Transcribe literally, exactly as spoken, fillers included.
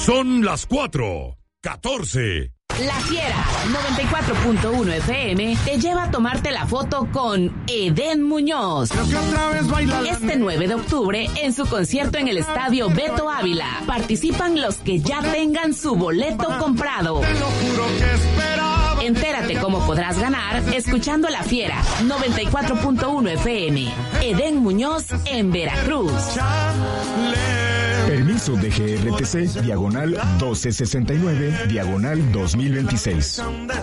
Son las cuatro, catorce. La Fiera noventa y cuatro punto uno F M te lleva a tomarte la foto con Edén Muñoz. Este nueve de octubre en su concierto en el Estadio Beto Ávila. Participan los que ya tengan su boleto comprado. Entérate cómo podrás ganar escuchando La Fiera noventa y cuatro punto uno F M. Edén Muñoz en Veracruz. Permiso de G R T C, diagonal doce sesenta y nueve, diagonal dos mil veintiséis.